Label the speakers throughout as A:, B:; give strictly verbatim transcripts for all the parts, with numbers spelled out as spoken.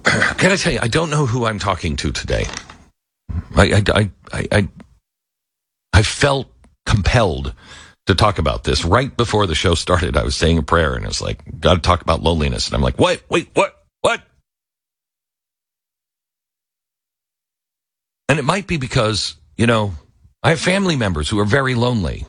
A: Can I tell you, I don't know who I'm talking to today. I, I, I, I, I felt compelled to talk about this right before the show started. I was saying a prayer and it was like, got to talk about loneliness. And I'm like, what? Wait, what? What? And it might be because, you know, I have family members who are very lonely.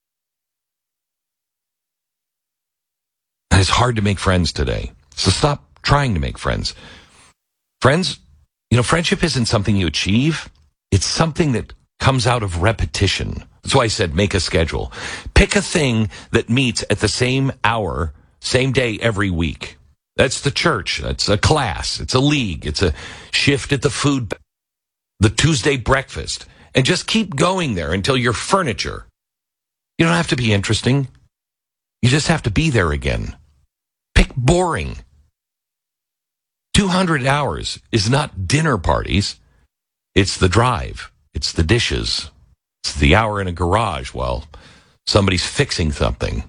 A: And it's hard to make friends today. So stop trying to make friends. Friends, you know, friendship isn't something you achieve. It's something that comes out of repetition. That's why I said make a schedule. Pick a thing that meets at the same hour, same day every week. That's the church. That's a class. It's a league. It's a shift at the food, the Tuesday breakfast. And just keep going there until you're furniture. You don't have to be interesting. You just have to be there again. Pick boring. two hundred hours is not dinner parties. It's the drive. It's the dishes. It's the hour in a garage while somebody's fixing something.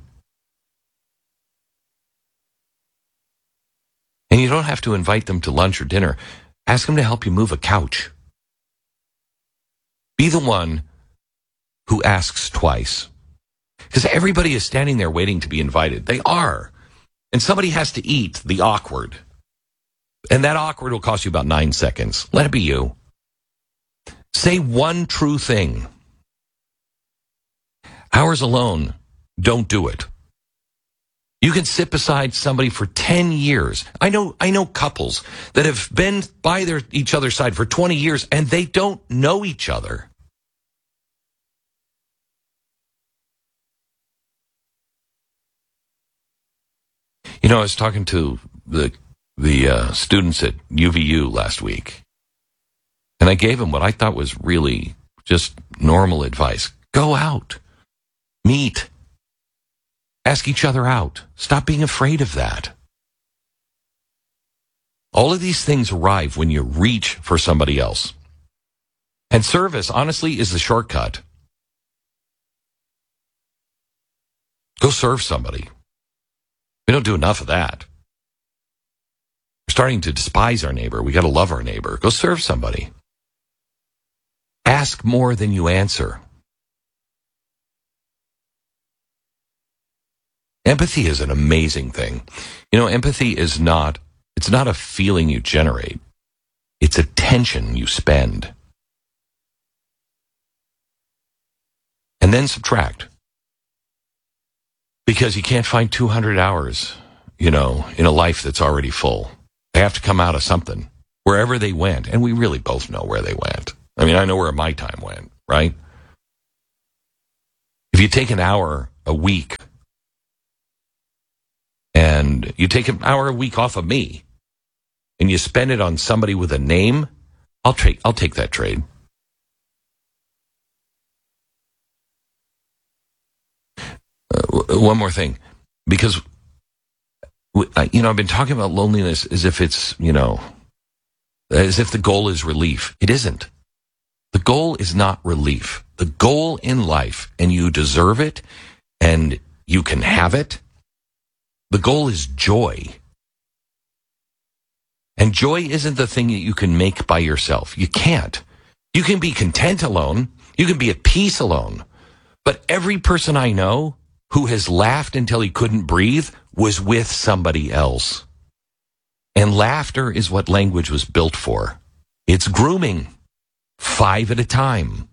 A: And you don't have to invite them to lunch or dinner. Ask them to help you move a couch. Be the one who asks twice. Because everybody is standing there waiting to be invited. They are. And somebody has to eat the awkward. And that awkward will cost you about nine seconds. Let it be you. Say one true thing. Hours alone, don't do it. You can sit beside somebody for ten years. I know I know couples that have been by their each other's side for twenty years and they don't know each other. You know, I was talking to the the uh, students at U V U last week, and I gave them what I thought was really just normal advice. Go out. Meet. Ask each other out. Stop being afraid of that. All of these things arrive when you reach for somebody else. And service, honestly, is the shortcut. Go serve somebody. We don't do enough of that. We're starting to despise our neighbor. We got to love our neighbor. Go serve somebody. Ask more than you answer. Empathy is an amazing thing. You know, empathy is not, it's not a feeling you generate. It's attention you spend. And then subtract. Because you can't find two hundred hours, you know, in a life that's already full. They have to come out of something. Wherever they went. And we really both know where they went. I mean, I know where my time went, right? If you take an hour a week, and you take an hour a week off of me, and you spend it on somebody with a name, I'll trade. I'll take that trade. Uh, one more thing, because you know I've been talking about loneliness as if it's you know as if the goal is relief. It isn't. The goal is not relief. The goal in life, and you deserve it, and you can have it. The goal is joy. And joy isn't the thing that you can make by yourself. You can't. You can be content alone. You can be at peace alone. But every person I know who has laughed until he couldn't breathe was with somebody else. And laughter is what language was built for. It's grooming. Five at a time.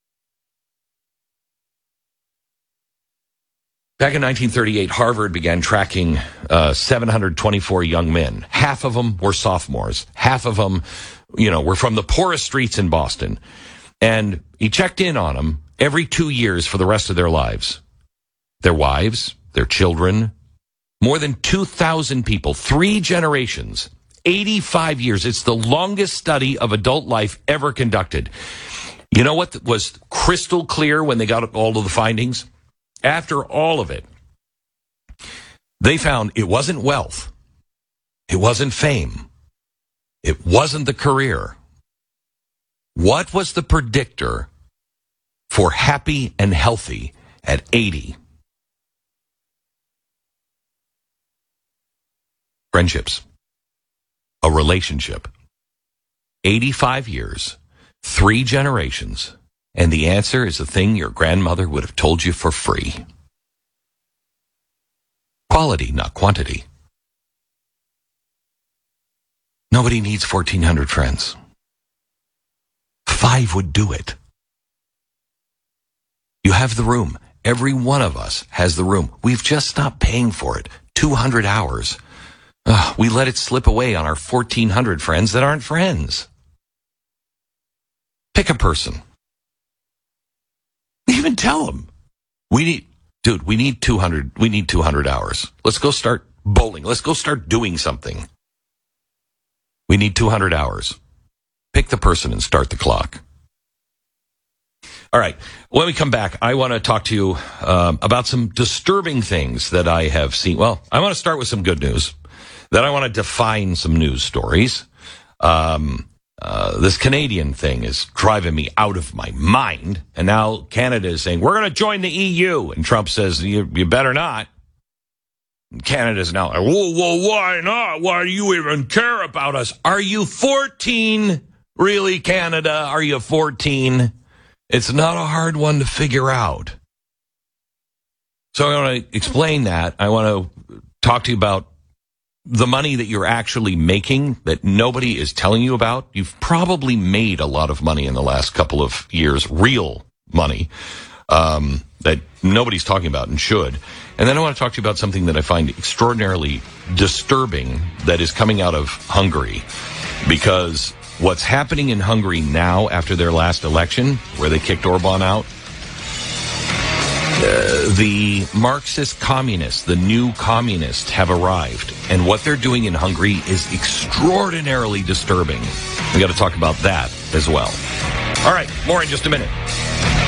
A: Back in nineteen thirty-eight, Harvard began tracking uh, seven hundred twenty-four young men. Half of them were sophomores. Half of them, you know, were from the poorest streets in Boston. And he checked in on them every two years for the rest of their lives. Their wives, their children, more than two thousand people, three generations, eighty-five years. It's the longest study of adult life ever conducted. You know what was crystal clear when they got all of the findings? After all of it, they found it wasn't wealth. It wasn't fame. It wasn't the career. What was the predictor for happy and healthy at eighty? Friendships. a relationship? eighty-five years, three generations, and the answer is a thing your grandmother would have told you for free. Quality, not quantity. Nobody needs fourteen hundred friends. Five would do it. You have the room. Every one of us has the room. We've just stopped paying for it. two hundred hours. Ugh, we let it slip away on our fourteen hundred friends that aren't friends. Pick a person. Even tell them. We need, dude, we need two hundred, we need two hundred hours. Let's go start bowling. Let's go start doing something. We need two hundred hours. Pick the person and start the clock. All right. When we come back, I want to talk to you um, about some disturbing things that I have seen. Well, I want to start with some good news. Then I want to define some news stories. Um, uh, this Canadian thing is driving me out of my mind. And now Canada is saying, we're going to join the E U. And Trump says, you, you better not. And Canada's now, whoa, whoa, why not? Why do you even care about us? Are you fourteen? Really, Canada? Are you fourteen? It's not a hard one to figure out. So I want to explain that. I want to talk to you about the money that you're actually making that nobody is telling you about. You've probably made a lot of money in the last couple of years, real money, um, that nobody's talking about and should. And then I want to talk to you about something that I find extraordinarily disturbing that is coming out of Hungary, because what's happening in Hungary now after their last election, where they kicked Orban out, uh, the Marxist communists, the new communists, have arrived. And what they're doing in Hungary is extraordinarily disturbing. We got to talk about that as well. All right, more in just a minute.